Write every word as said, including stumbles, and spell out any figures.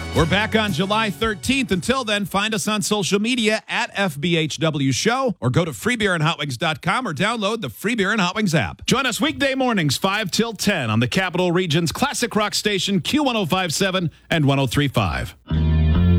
We're back on July thirteenth. Until then, find us on social media at F B H W Show or go to free beer and hot wings dot com or download the Free Beer and Hot Wings app. Join us weekday mornings five till ten on the Capital Region's classic rock station Q one oh five point seven and one oh three point five.